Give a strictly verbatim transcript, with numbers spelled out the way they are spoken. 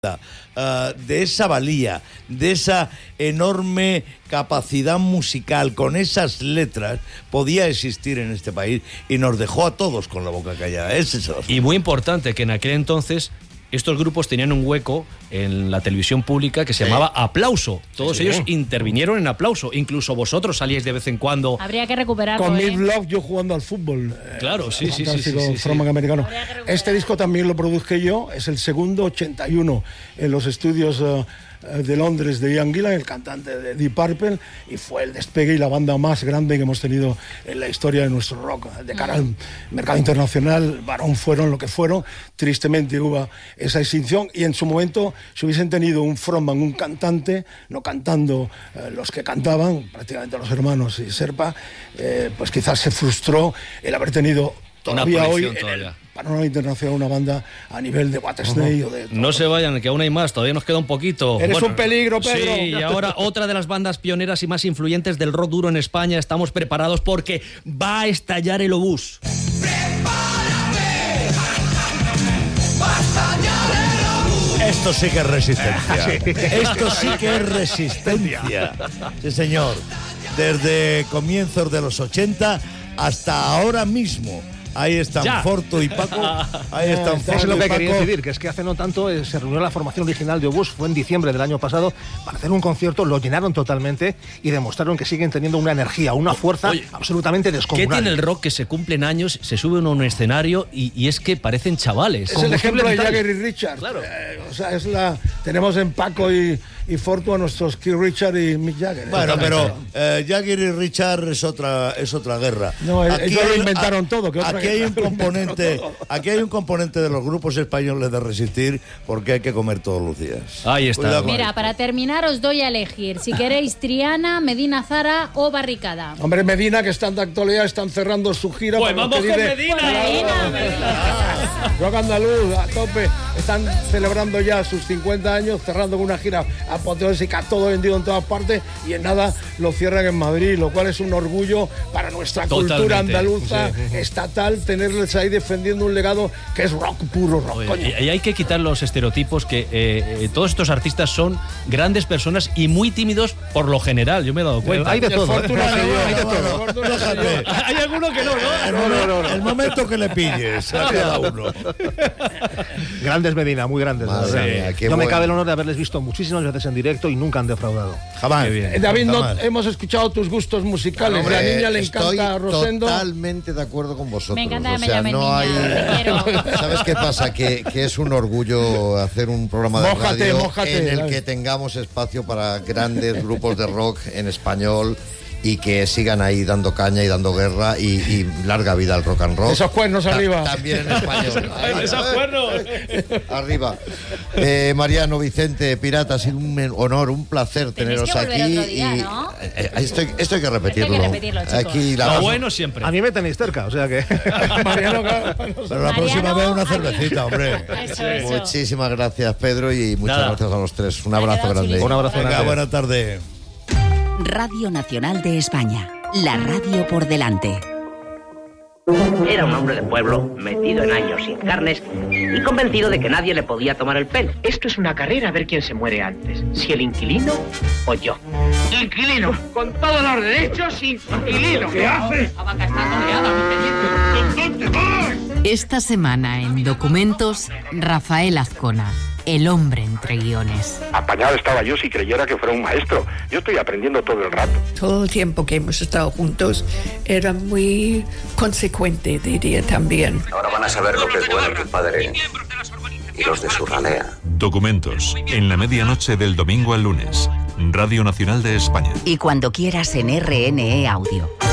Uh, de esa valía, de esa enorme capacidad musical, con esas letras, podía existir en este país y nos dejó a todos con la boca callada. Ese es el asunto. Y muy importante que en aquel entonces estos grupos tenían un hueco en la televisión pública que se sí. llamaba Aplauso. Todos sí. ellos intervinieron en Aplauso. Incluso vosotros salíais de vez en cuando. Habría que recuperarlo. Con ¿eh? Miss Love yo jugando al fútbol. Claro, eh, sí, sí, sí, sí, sí, sí. americano. Este disco también lo produje yo. Es el segundo, ochenta y uno, en los estudios uh, de Londres de Ian Gillan, el cantante de Deep Purple, y fue el despegue y la banda más grande que hemos tenido en la historia de nuestro rock. De cara al mercado internacional, Varón fueron lo que fueron. Tristemente hubo esa extinción, y en su momento, si hubiesen tenido un frontman, un cantante, no cantando eh, los que cantaban, prácticamente los hermanos y Serpa, eh, pues quizás se frustró el haber tenido todavía hoy en todavía. el panorama internacional una banda a nivel de Whitesnake uh-huh. o de... No se vayan, que aún hay más, todavía nos queda un poquito. Eres bueno, un peligro, Sí, Pedro. y ahora otra de las bandas pioneras y más influyentes del rock duro en España. Estamos preparados porque va a estallar el obús. ¡Prepárate! ¡Va a estallar el obús! Esto sí que es resistencia. Esto sí que es resistencia. Sí, señor. Desde comienzos de los ochenta hasta ahora mismo. Ahí están ya. Forto y Paco. Ahí están Forto es lo que y Paco. quería decir, que es que hace no tanto eh, se reunió la formación original de Obús, fue en diciembre del año pasado, para hacer un concierto, lo llenaron totalmente y demostraron que siguen teniendo una energía, una fuerza Oye, absolutamente descomunal. ¿Qué tiene el rock que se cumplen años, se suben a un escenario y, y es que parecen chavales? Es el ejemplo de Jagger y Richard. Claro. Eh, o sea, es la tenemos en Paco y, y Forto a nuestros Keith Richard y Mick Jagger. Bueno, pero eh, Jagger y Richard es otra es otra guerra. No, aquí ellos lo inventaron a, todo. ¿Qué otra Aquí hay un componente, aquí hay un componente de los grupos españoles de resistir, porque hay que comer todos los días. Ahí está. Mira, esto. Para terminar os doy a elegir si queréis Triana, Medina Zara o Barricada. Hombre, Medina, que están de actualidad, están cerrando su gira. Pues vamos con dice, Medina. Pues Medina, Medina. Rock andaluz a tope. Están celebrando ya sus cincuenta años, cerrando con una gira apoteósica, todo vendido en todas partes, y en nada lo cierran en Madrid, lo cual es un orgullo para nuestra Totalmente. cultura andaluza sí, sí, sí. estatal, tenerles ahí defendiendo un legado que es rock puro, rock. Oye, coño. Y hay que quitar los estereotipos que eh, eh, todos estos artistas son grandes personas y muy tímidos por lo general, yo me he dado cuenta. Hay de todo. Fortuna, ¿eh? yo, hay de todo. Fortuna, Déjate. Hay alguno que no, ¿no? El, no, no, no, no. el momento que le pilles a cada uno. Grandes Medina, muy grandes. Madre mía, yo me bueno. cabe el honor de haberles visto muchísimas veces en directo y nunca han defraudado. Jamás. Eh, David, no, hemos escuchado tus gustos musicales. Hombre, a la niña le encanta a Rosendo. Totalmente de acuerdo con vosotros. Me encanta o que me sea, llamen no niña, hay... te quiero. ¿Sabes qué pasa? Que, que es un orgullo hacer un programa de mójate, radio mójate, en el ¿sabes? que tengamos espacio para grandes grupos de rock en español y que sigan ahí dando caña y dando guerra y, y larga vida al rock and roll. Esos cuernos Ta- arriba. También en español. Ahí, ¡Esos eh, cuernos! Arriba. Eh, Mariano, Vicente, Pirata, ha sido un honor, un placer Tenéis teneros que volver aquí. otro día, y, ¿no? eh, esto, esto hay que repetirlo. Esto hay que repetirlo, chicos. Aquí la Lo paso- bueno siempre. A mí me tenéis cerca, o sea que... Mariano, Pero la próxima Mariano, vez una aquí. cervecita, hombre. Eso, eso. Muchísimas gracias, Pedro, y muchas Nada. gracias a los tres. Un abrazo Adiós, grande. chicos. Un abrazo Venga, grande. buena tarde. Radio Nacional de España. La radio por delante. Era un hombre de pueblo, metido en años sin carnes y convencido de que nadie le podía tomar el pelo. Esto es una carrera a ver quién se muere antes, si el inquilino o yo. Inquilino, con todos los derechos, inquilino. ¿Qué hace? La vaca está toreada, mi teniente. ¿Dónde vas? Esta semana en Documentos, Rafael Azcona, el hombre entre guiones. Apañado estaba yo si creyera que fuera un maestro. Yo estoy aprendiendo todo el rato. Todo el tiempo que hemos estado juntos era muy consecuente, diría también. Ahora van a saber lo que es bueno tu padre y los de su ralea. Documentos, en la medianoche del domingo al lunes. Radio Nacional de España. Y cuando quieras en R N E Audio.